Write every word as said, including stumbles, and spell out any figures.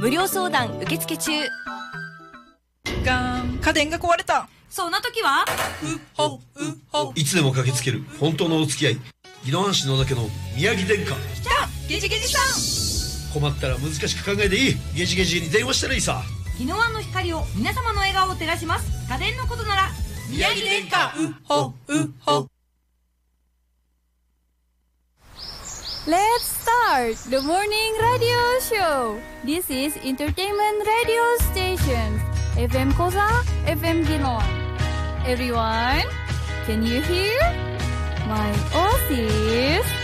無料相談受付中。 ガーン、家電が壊れた。 そんな時はうほうほ。 いつでも駆けつける本当のお付き合い、宜野湾市野田家の宮城殿下。 来た、ゲジゲジさん。 困ったら難しく考えていい。ゲジゲジに電話したらいいさ。 宜野湾の光を皆様の笑顔を照らします。家電のことなら宮城殿下。うほうほ。 Let's start the morning radio show. This is Entertainment Radio Station, F M Koza, F M Ginoan. Everyone, can you hear? My Aussies